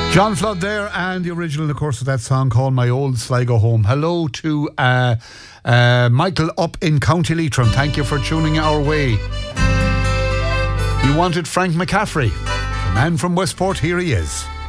John Flood there, and the original, of course, of that song called My Old Sligo Home. Hello to Michael up in County Leitrim. Thank you for tuning our way. You wanted Frank McCaffrey, the man from Westport. Here he is.